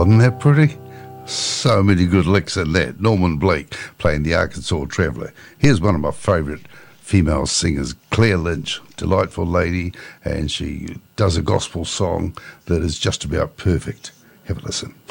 Wasn't that pretty? So many good licks in that. Norman Blake playing the Arkansas Traveller. Here's one of my favourite female singers, Claire Lynch, delightful lady, and she does a gospel song that is just about perfect. Have a listen.